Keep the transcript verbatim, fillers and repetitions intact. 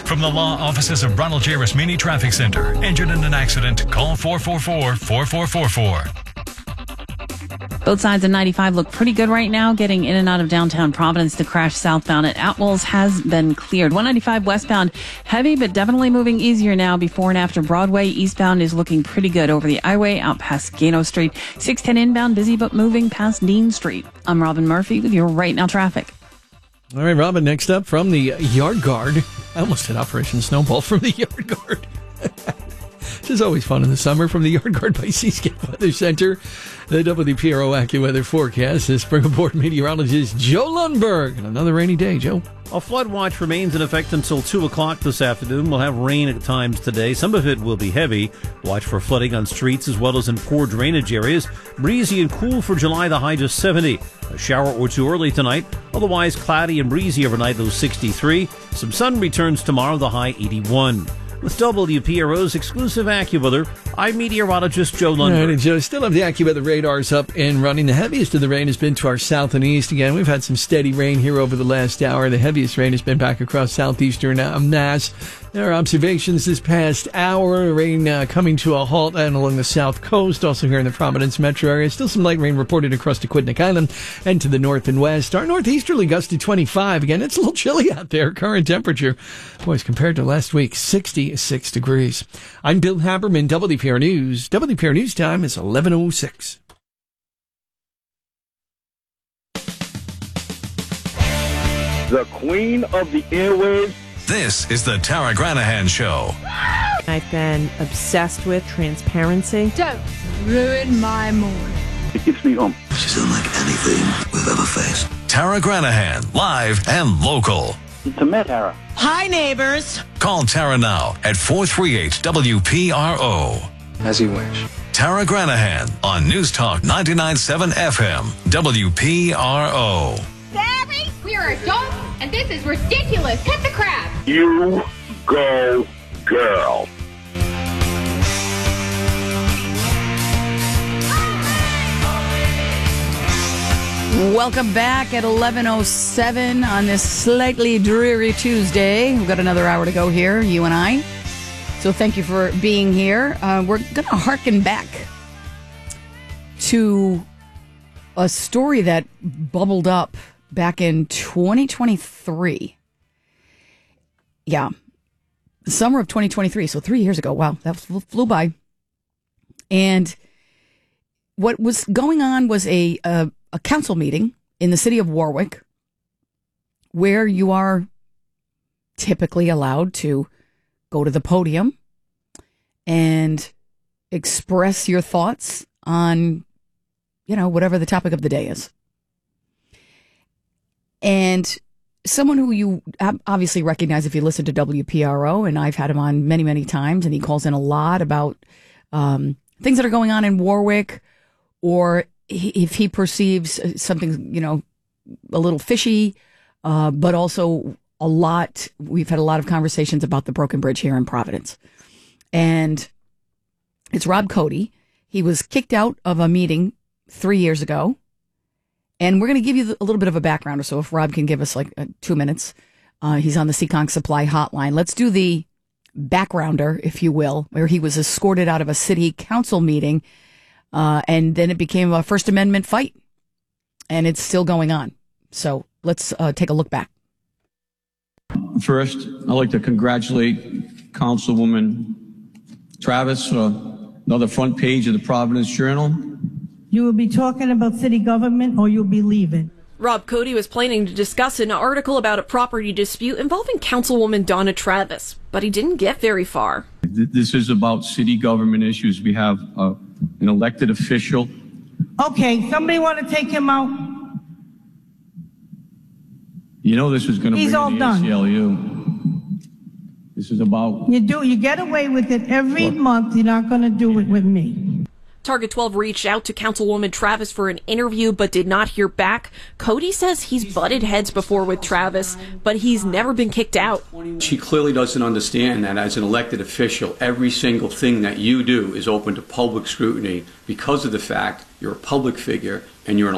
From the law offices of Ronald J. Rasmini Traffic Center. Injured in an accident? Call four four four, four four four four. Both sides of ninety-five look pretty good right now. Getting in and out of downtown Providence, the crash southbound at Atwells has been cleared. one ninety-five westbound, heavy, but definitely moving easier now. Before and after Broadway, eastbound is looking pretty good over the highway out past Gano Street. six ten inbound, busy but moving past Dean Street. I'm Robin Murphy with your Right Now traffic. All right, Robin, next up from the Yard Guard. I almost said Operation Snowball from the Yard Guard. This is always fun in the summer. From the Yard Guard by Seascape Weather Center, the W P R O AccuWeather forecast. This spring aboard meteorologist Joe Lundberg. And another rainy day, Joe. A flood watch remains in effect until two o'clock this afternoon. We'll have rain at times today. Some of it will be heavy. Watch for flooding on streets as well as in poor drainage areas. Breezy and cool for July, the high just seventy. A shower or two early tonight. Otherwise, cloudy and breezy overnight, low sixty-three. Some sun returns tomorrow, the high eighty-one. With W P R O's exclusive AccuWeather, I'm meteorologist Joe Lundberg. Right, and Joe, still have the AccuWeather radars up and running. The heaviest of the rain has been to our south and east. Again, we've had some steady rain here over the last hour. The heaviest rain has been back across southeastern Mass. There are observations this past hour. Rain uh, coming to a halt and along the south coast, also here in the Providence metro area. Still some light rain reported across Aquidneck Island and to the north and west. Our northeasterly gust to twenty-five. Again, it's a little chilly out there. Current temperature, boys, compared to last week, sixty-six degrees. I'm Bill Haberman, W P R News. W P R News time is eleven oh six. The queen of the airwaves. This is the Tara Granahan Show. I've been obsessed with transparency. Don't ruin my morning. It keeps me home. She's unlike anything we've ever faced. Tara Granahan, live and local. To Met, Tara. Hi, neighbors. Call Tara now at four three eight W P R O. As you wish. Tara Granahan on News Talk ninety-nine point seven F M, W P R O. Barry, we are adults, and this is ridiculous. Hit the crap. You go, girl. Welcome back at eleven oh seven on this slightly dreary Tuesday. We've got another hour to go here, you and I. So thank you for being here. Uh, we're going to harken back to a story that bubbled up back in twenty twenty-three. Yeah, the summer of twenty twenty-three, so three years ago. Wow, that flew by. And what was going on was a, a, a council meeting in the city of Warwick where you are typically allowed to go to the podium and express your thoughts on, you know, whatever the topic of the day is. And someone who you obviously recognize if you listen to W P R O, and I've had him on many, many times, and he calls in a lot about um, things that are going on in Warwick, or if he perceives something, you know, a little fishy, uh, but also a lot, we've had a lot of conversations about the Broken Bridge here in Providence. And it's Rob Cody. He was kicked out of a meeting three years ago. And we're going to give you a little bit of a background or so, if Rob can give us like uh, two minutes. Uh, he's on the Seekonk Supply Hotline. Let's do the backgrounder, if you will, where he was escorted out of a city council meeting. Uh, and then it became a First Amendment fight. And it's still going on. So let's uh, take a look back. First, I'd like to congratulate Councilwoman Travis for another front page of the Providence Journal. You will be talking about city government or you'll be leaving. Rob Cody was planning to discuss an article about a property dispute involving Councilwoman Donna Travis, but he didn't get very far. This is about city government issues. We have uh, an elected official. Okay, somebody want to take him out? You know this is going to He's bring all the done. A C L U. This is about... You do, you get away with it every what? month. You're not going to do it with me. Target twelve reached out to Councilwoman Travis for an interview but did not hear back. Cody says he's butted heads before with Travis, but he's never been kicked out. She clearly doesn't understand that as an elected official, every single thing that you do is open to public scrutiny because of the fact you're a public figure and you're an